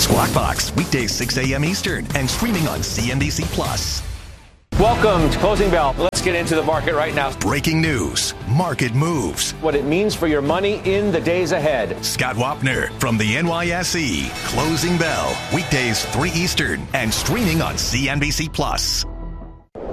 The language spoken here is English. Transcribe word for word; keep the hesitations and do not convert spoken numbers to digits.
Squawk Box, weekdays six a.m. Eastern and streaming on C N B C Plus. Welcome to Closing Bell. Let's get into the market right now. Breaking news, market moves, what it means for your money in the days ahead. Scott Wapner from the N Y S E. Closing Bell, weekdays three Eastern and streaming on C N B C Plus.